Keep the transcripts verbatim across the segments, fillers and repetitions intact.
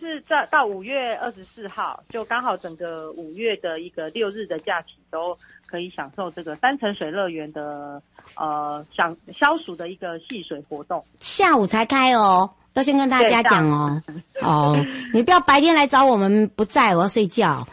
就是在到五月二十四号，就刚好整个五月的一个六日的假期都可以享受这个三层水乐园的呃享消暑的一个戏水活动。 下午才开哦，要先跟大家讲哦。哦，你不要白天来找我们不在，我要睡觉。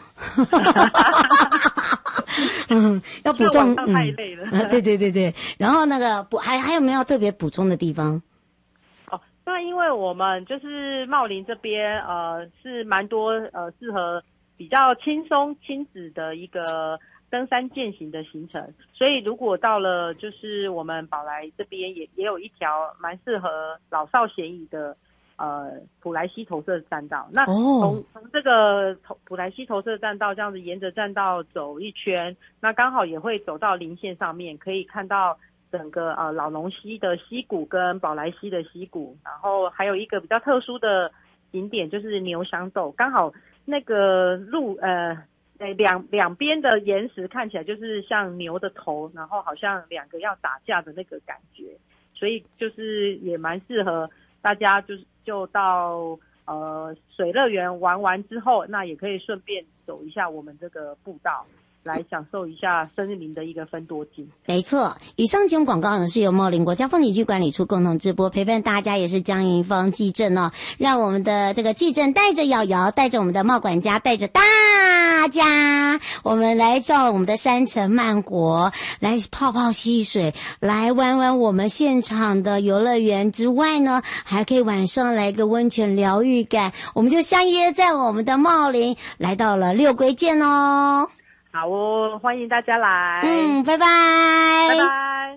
嗯，要补充。 太累了。 嗯，对对对对。然后那个补还还有没有特别补充的地方？ 那因为我们就是茂林这边，呃，是蛮多呃适合比较轻松亲子的一个登山健行的行程，所以如果到了就是我们宝来这边也也有一条蛮适合老少咸宜的呃普莱西投射栈道。那从从这个普莱西投射栈道这样子沿着栈道走一圈，那刚好也会走到林线上面，可以看到整个呃老农溪的溪谷跟宝来溪的溪谷，然后还有一个比较特殊的景点就是牛香豆，刚好那个路呃两两边的岩石看起来就是像牛的头，然后好像两个要打架的那个感觉，所以就是也蛮适合大家就是就到呃水乐园玩完之后，那也可以顺便走一下我们这个步道，来享受一下森林的一个分多金。 没错，以上节目广告呢是由茂林国家风景区管理处共同直播，陪伴大家也是江银芳纪政哦，让我们的这个纪政带着瑶瑶，带着我们的茂管家，带着大家，我们来到我们的山城曼国，来泡泡溪水，来玩玩我们现场的游乐园之外呢，还可以晚上来个温泉疗愈感，我们就相约在我们的茂林，来到了六龟见哦。 好哦，欢迎大家来。 嗯，拜拜， 拜拜。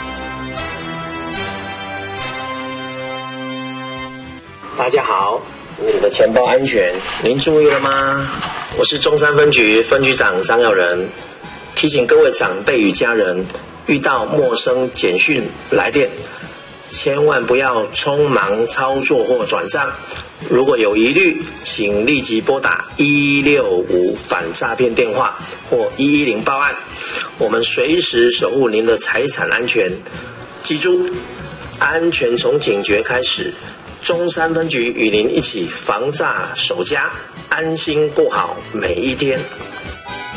大家好，你的钱包安全，您注意了吗？我是中山分局分局长张耀仁，提醒各位长辈与家人，遇到陌生简讯来电，千万不要匆忙操作或转账。如果有疑虑，请立即拨打一六五反诈骗电话或一一零报案，我们随时守护您的财产安全。记住，安全从警觉开始，中山分局与您一起防诈守家，安心过好每一天。